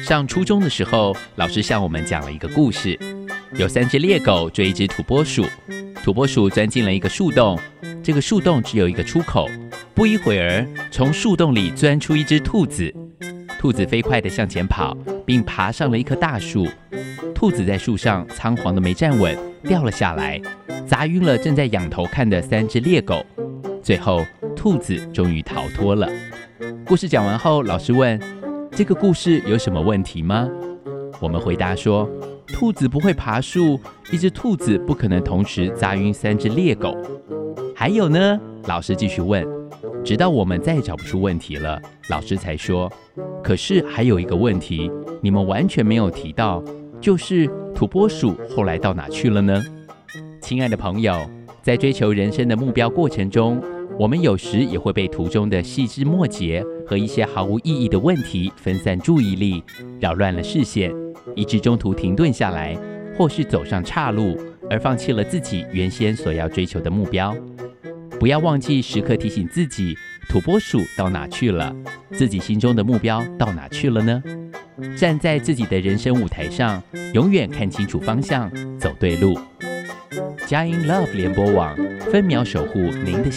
上初中的时候，老师向我们讲了一个故事，有3只猎狗追一只土拨鼠，土拨鼠钻进了一个树洞，这个树洞只有一个出口，不一会儿，从树洞里钻出一只兔子，兔子飞快地向前跑，并爬上了一棵大树，兔子在树上仓皇地没站稳，掉了下来，砸晕了正在仰头看的3只猎狗，最后兔子终于逃脱了。故事讲完后，老师问，这个故事有什么问题吗？我们回答说，兔子不会爬树，一只兔子不可能同时砸晕3只猎狗。还有呢？老师继续问，直到我们再也找不出问题了，老师才说，可是还有一个问题，你们完全没有提到，就是土拨鼠后来到哪去了呢？亲爱的朋友，在追求人生的目标过程中，我们有时也会被途中的细枝末节和一些毫无意义的问题分散注意力，扰乱了视线，以致中途停顿下来，或是走上岔路，而放弃了自己原先所要追求的目标。不要忘记时刻提醒自己，土拨鼠到哪去了？自己心中的目标到哪去了呢？站在自己的人生舞台上，永远看清楚方向，走对路。佳音 Love 联播网，分秒守护您的